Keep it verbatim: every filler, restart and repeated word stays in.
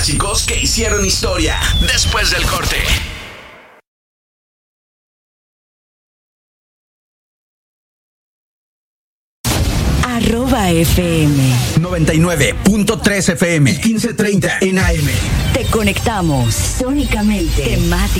clásicos que hicieron historia. Después del corte. Arroba F M noventa y nueve punto tres F M y quince treinta en A M. Te conectamos sónicamente. Temática.